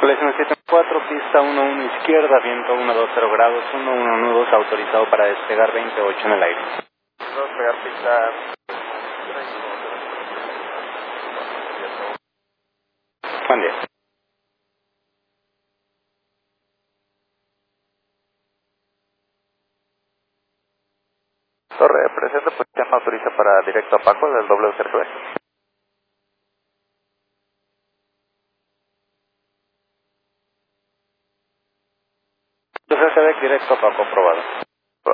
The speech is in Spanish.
Colección 74, pista 11 izquierda, viento 120 grados, 112 autorizado para despegar 28 en el aire. Despegar pista. Buen día. Torre, presente, posición autoriza para directo a Paco del WCRB. Entonces se ve directo a Paco aprobado.